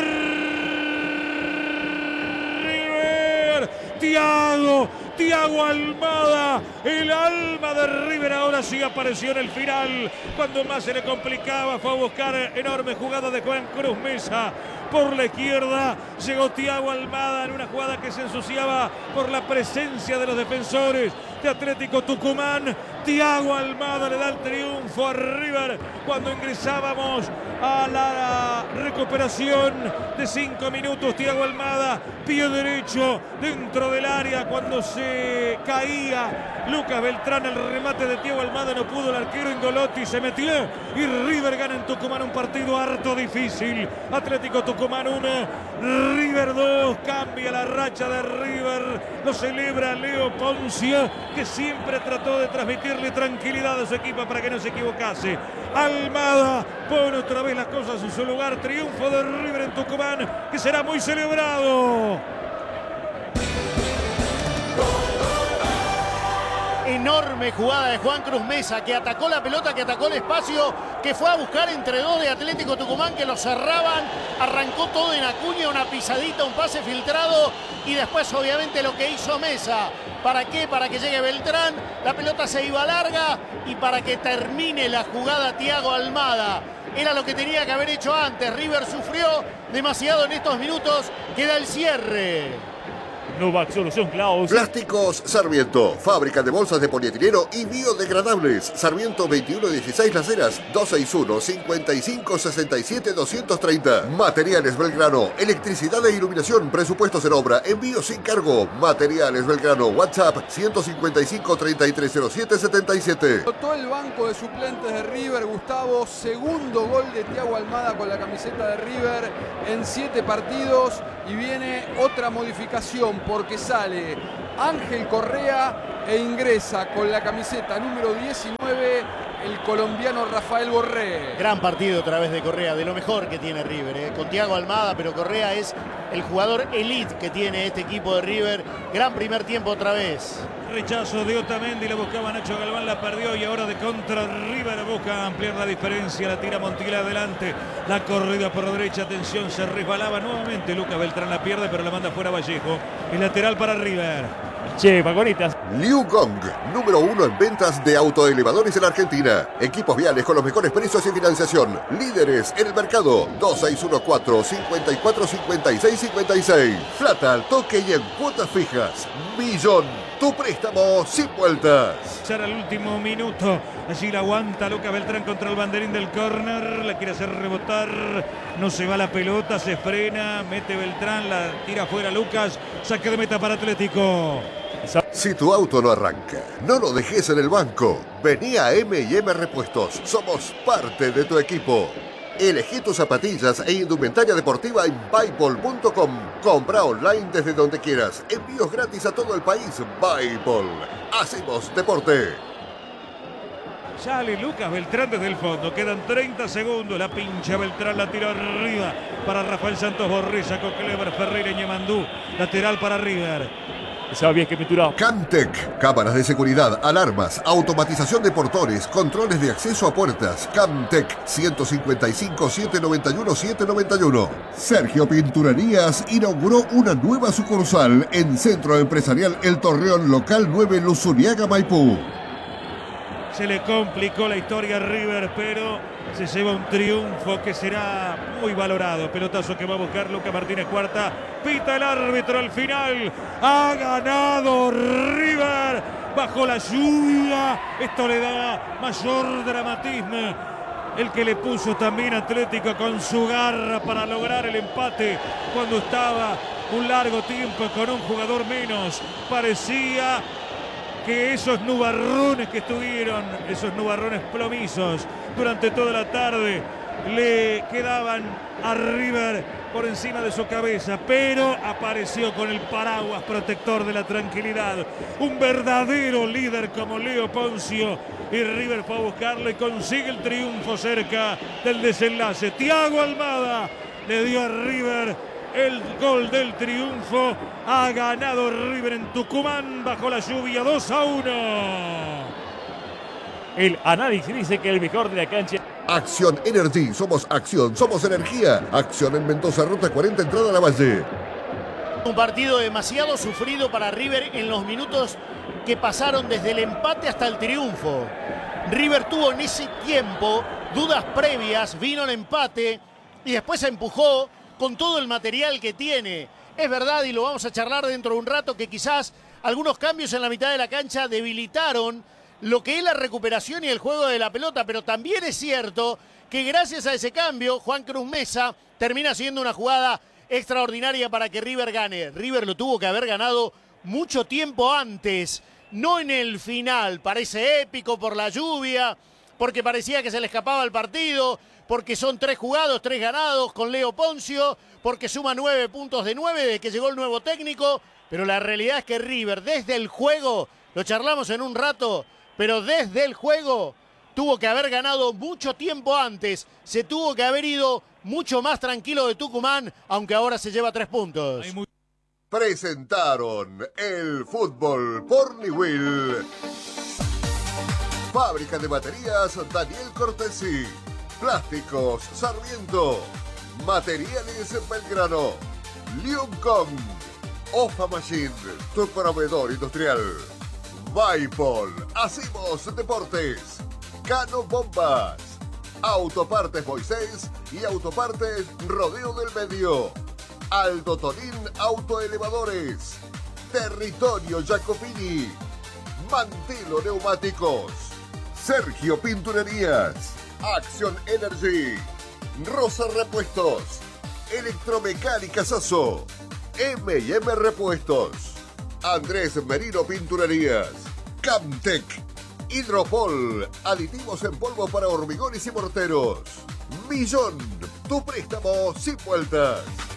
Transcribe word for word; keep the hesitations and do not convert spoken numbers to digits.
River. Thiago, Thiago Almada, el alma de River ahora sí apareció en el final. Cuando más se le complicaba fue a buscar enorme jugada de Juan Cruz Mesa. Por la izquierda llegó Thiago Almada en una jugada que se ensuciaba por la presencia de los defensores de Atlético Tucumán. Thiago Almada le da el triunfo a River cuando ingresábamos a la recuperación de cinco minutos. Thiago Almada, pie derecho dentro del área cuando se caía Lucas Beltrán. El remate de Thiago Almada no pudo, el arquero Ingolotti se metió y River gana en Tucumán un partido harto difícil. Atlético Tucumán uno, River dos, cambia la racha de River, lo celebra Leo Poncio, que siempre trató de transmitirle tranquilidad a su equipo para que no se equivocase. Almada pone otra vez las cosas en su lugar, triunfo de River en Tucumán que será muy celebrado. Enorme jugada de Juan Cruz Mesa, que atacó la pelota, que atacó el espacio, que fue a buscar entre dos de Atlético Tucumán que lo cerraban. Arrancó todo en Acuña, una pisadita, un pase filtrado y después obviamente lo que hizo Mesa. ¿Para qué? Para que llegue Beltrán, la pelota se iba larga y para que termine la jugada Thiago Almada. Era lo que tenía que haber hecho antes. River sufrió demasiado en estos minutos. Queda el cierre. Novak Solución Klaus. Plásticos Sarmiento, fábrica de bolsas de polietileno y biodegradables. Sarmiento veintiuno dieciséis Las Heras, dos seis uno, cinco cinco, seis siete, dos tres cero. Materiales Belgrano, electricidad e iluminación, presupuestos en obra, envío sin cargo. Materiales Belgrano, WhatsApp ciento cincuenta y cinco, treinta y tres cero siete, setenta y siete. Todo el banco de suplentes de River, Gustavo, segundo gol de Thiago Almada con la camiseta de River en siete partidos y viene otra modificación porque sale Ángel Correa e ingresa con la camiseta número diecinueve el colombiano Rafael Borré. Gran partido otra vez de Correa, de lo mejor que tiene River, ¿eh? Con Thiago Almada, pero Correa es el jugador elite que tiene este equipo de River. Gran primer tiempo otra vez. Rechazo de Otamendi, la buscaba Nacho Galván, la perdió y ahora de contra River busca ampliar la diferencia, la tira Montiel adelante, la corrida por derecha, atención, se resbalaba nuevamente, Lucas Beltrán la pierde pero la manda fuera Vallejo, el lateral para River. Che, vagonitas. Liu Gong, número uno en ventas de autoelevadores en Argentina. Equipos viales con los mejores precios y financiación. Líderes en el mercado. dos seis uno cuatro, cinco cuatro, cinco seis cinco seis. Plata al toque y en cuotas fijas. Millón. Tu préstamo sin vueltas. Al último minuto, allí la aguanta Lucas Beltrán contra el banderín del córner, la quiere hacer rebotar, no se va la pelota, se frena, mete Beltrán, la tira fuera Lucas, saque de meta para Atlético. Si tu auto no arranca, no lo dejes en el banco. Vení a eme y eme Repuestos, somos parte de tu equipo. Elegí tus zapatillas e indumentaria deportiva en Byball punto com. Compra online desde donde quieras. Envíos gratis a todo el país. Byball. Hacemos deporte. Sale Lucas Beltrán desde el fondo. Quedan treinta segundos. La pincha Beltrán, la tira arriba para Rafael Santos Borré. Sacó Clever Ferreira y Ñemandú. Lateral para River. Sabías que pintura. Camtec, cámaras de seguridad, alarmas, automatización de portones, controles de acceso a puertas. Camtec, ciento cincuenta y cinco, setecientos noventa y uno, setecientos noventa y uno. Sergio Pinturerías inauguró una nueva sucursal en Centro Empresarial El Torreón, local nueve, Luzuriaga, Maipú. Se le complicó la historia a River, pero se lleva un triunfo que será muy valorado. Pelotazo que va a buscar Lucas Martínez Cuarta. Pita el árbitro al final. Ha ganado River bajo la lluvia. Esto le da mayor dramatismo. El que le puso también Atlético con su garra para lograr el empate cuando estaba un largo tiempo con un jugador menos. Parecía que esos nubarrones que estuvieron, esos nubarrones plomizos durante toda la tarde, le quedaban a River por encima de su cabeza, pero apareció con el paraguas protector de la tranquilidad, un verdadero líder como Leo Poncio, y River fue a buscarlo y consigue el triunfo cerca del desenlace. Thiago Almada le dio a River el gol del triunfo. Ha ganado River en Tucumán bajo la lluvia dos a uno. El análisis dice que el mejor de la cancha. Acción Energy, somos acción, somos energía. Acción en Mendoza, ruta cuarenta, entrada a la Valle. Un partido demasiado sufrido para River en los minutos que pasaron desde el empate hasta el triunfo. River tuvo en ese tiempo dudas previas, vino el empate y después se empujó con todo el material que tiene. Es verdad, y lo vamos a charlar dentro de un rato, que quizás algunos cambios en la mitad de la cancha debilitaron lo que es la recuperación y el juego de la pelota, pero también es cierto que gracias a ese cambio, Juan Cruz Mesa termina siendo una jugada extraordinaria para que River gane. River lo tuvo que haber ganado mucho tiempo antes, no en el final. Parece épico por la lluvia, porque parecía que se le escapaba el partido, porque son tres jugados, tres ganados con Leo Poncio, porque suma nueve puntos de nueve desde que llegó el nuevo técnico, pero la realidad es que River desde el juego, lo charlamos en un rato, pero desde el juego tuvo que haber ganado mucho tiempo antes, se tuvo que haber ido mucho más tranquilo de Tucumán, aunque ahora se lleva tres puntos. Presentaron el fútbol por Newell. Fábrica de baterías Daniel Cortesi. Plásticos Sarmiento. Materiales Belgrano. Liumcom. Ofa Machine, tu proveedor industrial. Vaipol, hacemos deportes. Cano Bombas. Autopartes Moisés y Autopartes Rodeo del Medio. Aldo Tonín Autoelevadores. Territorio Jacopini. Mantelo Neumáticos. Sergio Pinturerías. Acción Energy. Rosa Repuestos. Electromecánica Sasso. eme y eme Repuestos. Andrés Merino Pinturerías. Camtec. Hidropol. Aditivos en polvo para hormigones y morteros. Millón. Tu préstamo sin vueltas.